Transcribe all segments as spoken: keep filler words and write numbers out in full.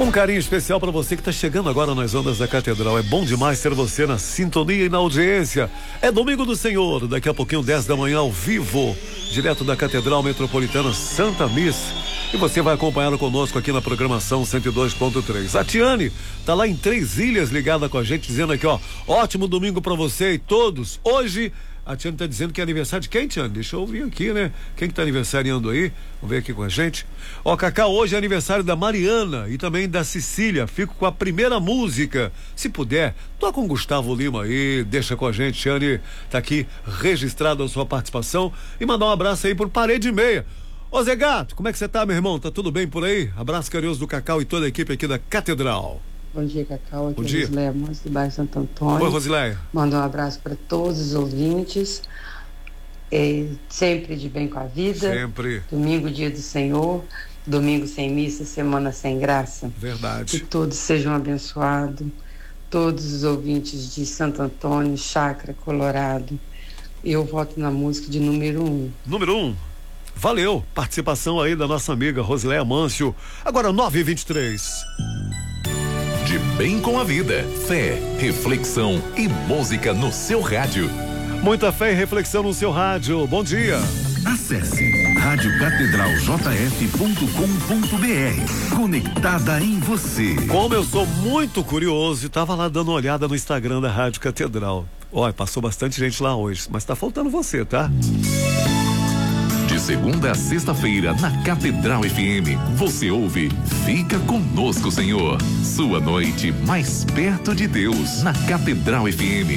Um carinho especial para você que está chegando agora nas ondas da Catedral. É bom demais ter você na sintonia e na audiência. É Domingo do Senhor, daqui a pouquinho, dez da manhã, ao vivo, direto da Catedral Metropolitana Santa Missa. E você vai acompanhar conosco aqui na programação cento e dois ponto três. A Tiane tá lá em Três Ilhas ligada com a gente, dizendo aqui, ó, ótimo domingo para você e todos. Hoje a Tiane tá dizendo que é aniversário de quem, Tiane? Deixa eu ouvir aqui, né? Quem que tá aniversariando aí? Vamos ver aqui com a gente. Ó, Cacá, hoje é aniversário da Mariana e também da Cecília. Fico com a primeira música. Se puder, toca com Gustavo Lima aí, deixa com a gente. Tiane tá aqui registrada a sua participação e mandar um abraço aí por Parede e Meia. Ô Zé Gato, como é que você tá, meu irmão? Tá tudo bem por aí? Abraço carinhoso do Cacau e toda a equipe aqui da Catedral. Bom dia, Cacau. Aqui Bom é dia. Rosileia Manso, do bairro Santo Antônio. Oi, Rosileia. Manda um abraço para todos os ouvintes. É, sempre de bem com a vida. Sempre. Domingo, dia do Senhor. Domingo sem missa, semana sem graça. Verdade. Que todos sejam abençoados. Todos os ouvintes de Santo Antônio, Chácara, Colorado. Eu voto na música de número um. Número um. Valeu. Participação aí da nossa amiga Rosileia Mâncio. Agora nove e vinte e três. De bem com a vida, fé, reflexão e música no seu rádio. Muita fé e reflexão no seu rádio. Bom dia. Acesse rádio catedral j f ponto com ponto b r. Conectada em você. Como eu sou muito curioso, estava lá dando uma olhada no Instagram da Rádio Catedral. Olha, passou bastante gente lá hoje, mas tá faltando você, tá? De segunda a sexta-feira, na Catedral F M, você ouve Fica Conosco, Senhor. Sua noite mais perto de Deus, na Catedral F M.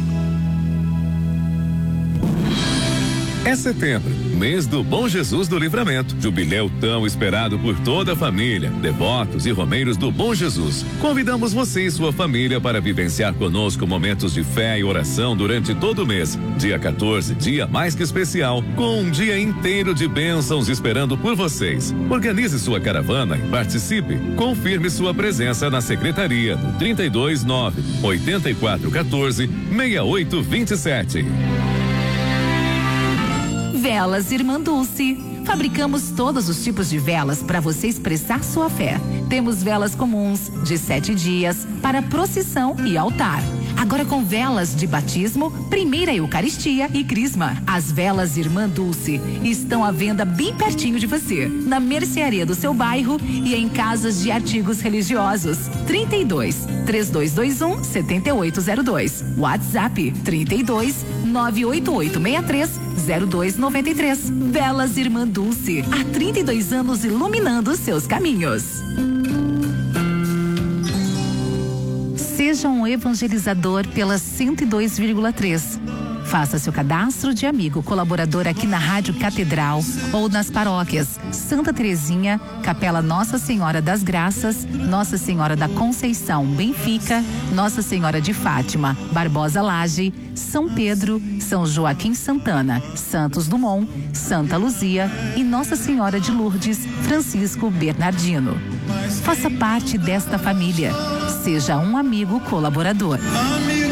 É setembro, mês do Bom Jesus do Livramento. Jubileu tão esperado por toda a família, devotos e romeiros do Bom Jesus. Convidamos você e sua família para vivenciar conosco momentos de fé e oração durante todo o mês. Dia quatorze, dia mais que especial, com um dia inteiro de bênçãos esperando por vocês. Organize sua caravana e participe. Confirme sua presença na secretaria no trinta e dois, nove, oitenta e quatro, quatorze, sessenta e oito, vinte e sete. Velas Irmã Dulce. Fabricamos todos os tipos de velas para você expressar sua fé. Temos velas comuns, de sete dias, para procissão e altar. Agora com velas de batismo, primeira Eucaristia e Crisma. As velas Irmã Dulce estão à venda bem pertinho de você, na mercearia do seu bairro e em casas de artigos religiosos. trinta e dois, três dois dois um, sete oito zero dois. WhatsApp trinta e dois, nove oito oito seis três, zero dois nove três. Velas Irmã Dulce, há trinta e dois anos iluminando seus caminhos. Seja um evangelizador pela cento e dois vírgula três. Faça seu cadastro de amigo colaborador aqui na Rádio Catedral ou nas paróquias Santa Terezinha, Capela Nossa Senhora das Graças, Nossa Senhora da Conceição, Benfica, Nossa Senhora de Fátima, Barbosa Laje, São Pedro, São Joaquim Santana, Santos Dumont, Santa Luzia e Nossa Senhora de Lourdes, Francisco Bernardino. Faça parte desta família. Seja um amigo colaborador. Amigo